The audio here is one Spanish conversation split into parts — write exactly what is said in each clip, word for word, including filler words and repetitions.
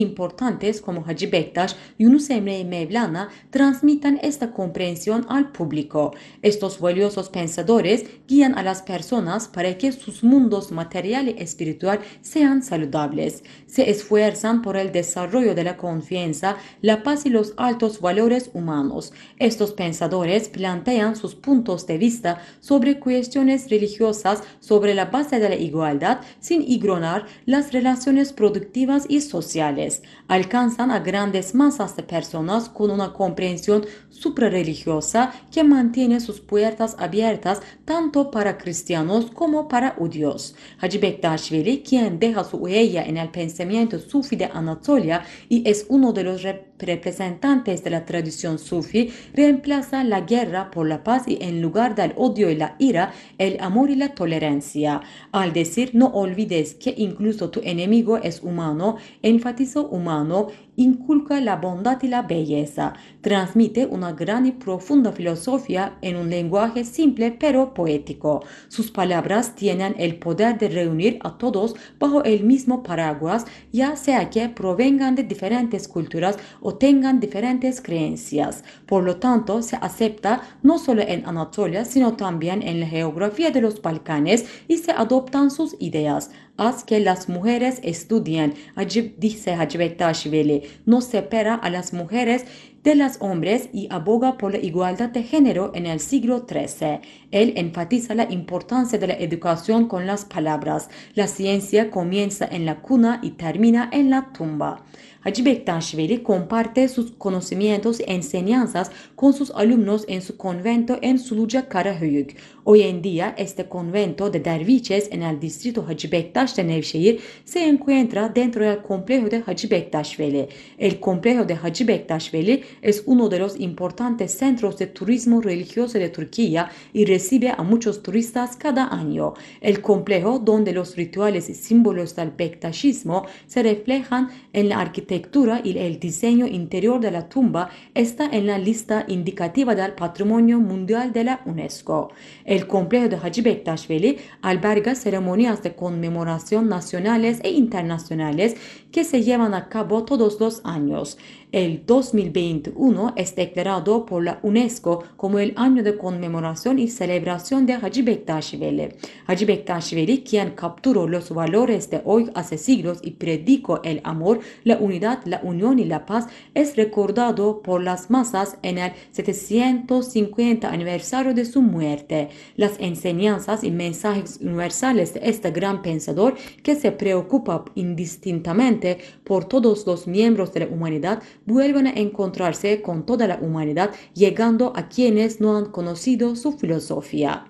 importantes como Hacı Bektaş, Yunus Emre y Mevlana transmitan esta comprensión al público. Estos valiosos pensadores guían a las personas para que sus mundos material y espiritual sean saludables. Se esfuerzan por el desarrollo de la confianza, la paz y los altos valores humanos. Estos pensadores plantean sus puntos de vista sobre cuestiones religiosas sobre la base de la igualdad sin ignorar las relaciones productivas y sociales. Alcanzan a grandes masas de personas con una comprensión suprarreligiosa que mantiene sus puertas abiertas tanto para cristianos como para judíos. Hacı Bektaşvili, quien deja su huella en el pensamiento sufi de Anatolia y es uno de los representantes de la tradición sufi, reemplaza la guerra por la paz y en lugar del odio y la ira, el amor y la tolerancia. Al decir no olvides que incluso tu enemigo es humano, enfatiza humano, inculca la bondad y la belleza, transmite una gran y profunda filosofía en un lenguaje simple pero poético. Sus palabras tienen el poder de reunir a todos bajo el mismo paraguas, ya sea que provengan de diferentes culturas o tengan diferentes creencias. Por lo tanto, se acepta no solo en Anatolia, sino también en la geografía de los Balcanes y se adoptan sus ideas. Haz que las mujeres estudien, dice Hacı Bektaşvili, no separa a las mujeres de los hombres y aboga por la igualdad de género en el siglo trece. Él enfatiza la importancia de la educación con las palabras. La ciencia comienza en la cuna y termina en la tumba. Hacı Bektaşvili comparte sus conocimientos y enseñanzas con sus alumnos en su convento en Suluca Karahöyük. Hoy en día, este convento de derviches en el distrito Hacı Bektaş de Nevşehir se encuentra dentro del complejo de Hacı Bektaşvili. El complejo de Hacı Bektaşvili es uno de los importantes centros de turismo religioso de Turquía y recibe a muchos turistas cada año. El complejo, donde los rituales y símbolos del bektaşismo se reflejan en la arquitectura y el diseño interior de la tumba, está en la lista indicativa del Patrimonio Mundial de la UNESCO. El complejo de Hacı Bektaşvili alberga ceremonias de conmemoración nacionales e internacionales que se llevan a cabo todos los años. El dos mil veintiuno es declarado por la UNESCO como el año de conmemoración y celebración de Hacı Bektaşvili. Hacı Bektaşvili, quien capturó los valores de hoy hace siglos y predicó el amor, la unidad, la unión y la paz, es recordado por las masas en el setecientos cincuenta aniversario de su muerte. Las enseñanzas y mensajes universales de este gran pensador, que se preocupa indistintamente por todos los miembros de la humanidad, vuelven a encontrarse con toda la humanidad, llegando a quienes no han conocido su filosofía.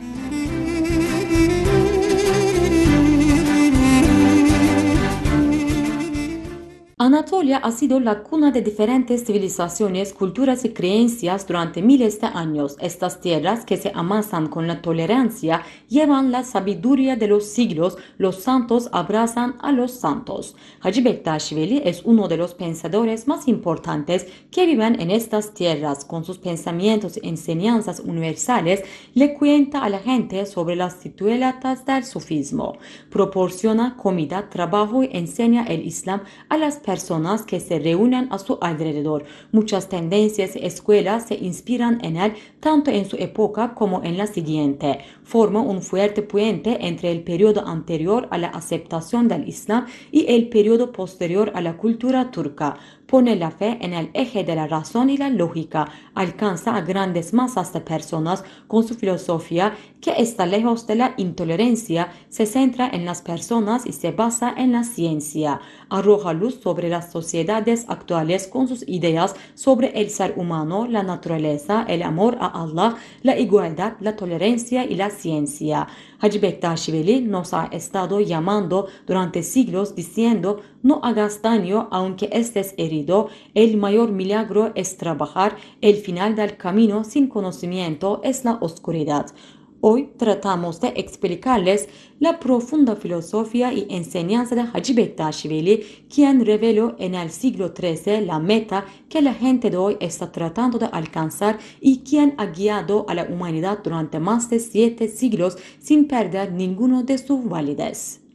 Anatolia ha sido la cuna de diferentes civilizaciones, culturas y creencias durante miles de años. Estas tierras que se amasan con la tolerancia llevan la sabiduría de los siglos. Los santos abrazan a los santos. Hacı Bektaşvili es uno de los pensadores más importantes que viven en estas tierras. Con sus pensamientos y enseñanzas universales, le cuenta a la gente sobre las tituelatas del sufismo. Proporciona comida, trabajo y enseña el Islam a las personas personas que se reúnen a su alrededor. Muchas tendencias y escuelas se inspiran en él tanto en su época como en la siguiente. Forma un fuerte puente entre el periodo anterior a la aceptación del Islam y el periodo posterior a la cultura turca. Pone la fe en el eje de la razón y la lógica. Alcanza a grandes masas de personas con su filosofía, que está lejos de la intolerancia, se centra en las personas y se basa en la ciencia. Arroja luz sobre las sociedades actuales con sus ideas sobre el ser humano, la naturaleza, el amor a Allah, la igualdad, la tolerancia y la ciencia. Hacı Bektaşvili nos ha estado llamando durante siglos diciendo: no hagas daño aunque estés herido, el mayor milagro es trabajar, el final del camino sin conocimiento es la oscuridad. Hoy tratamos de explicarles la profunda filosofía y enseñanza de Hacı Bektaşvili, quien reveló en el siglo trece la meta que la gente de hoy está tratando de alcanzar y quien ha guiado a la humanidad durante más de siete siglos sin perder ninguno de su validez.